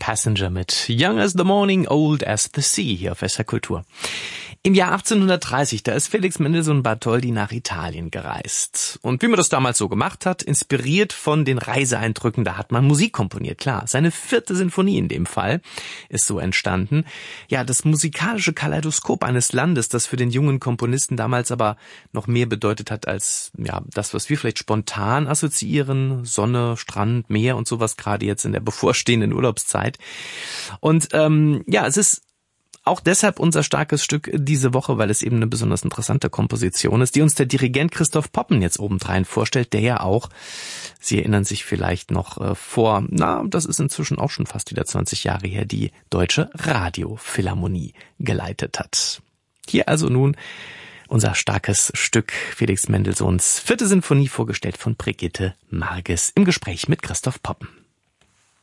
Passenger mit Young as the Morning, Old as the Sea hier auf SR Kultur. Im Jahr 1830, da ist Felix Mendelssohn Bartholdy nach Italien gereist. Und wie man das damals so gemacht hat, inspiriert von den Reiseeindrücken, da hat man Musik komponiert, klar. Seine 4. Sinfonie in dem Fall ist so entstanden. Ja, das musikalische Kaleidoskop eines Landes, das für den jungen Komponisten damals aber noch mehr bedeutet hat als ja das, was wir vielleicht spontan assoziieren. Sonne, Strand, Meer und sowas, gerade jetzt in der bevorstehenden Urlaubszeit. Und es ist auch deshalb unser starkes Stück diese Woche, weil es eben eine besonders interessante Komposition ist, die uns der Dirigent Christoph Poppen jetzt obendrein vorstellt, der ja auch, Sie erinnern sich vielleicht noch das ist inzwischen auch schon fast wieder 20 Jahre her, die Deutsche Radiophilharmonie geleitet hat. Hier also nun unser starkes Stück, Felix Mendelssohns 4. Sinfonie, vorgestellt von Brigitte Marges im Gespräch mit Christoph Poppen.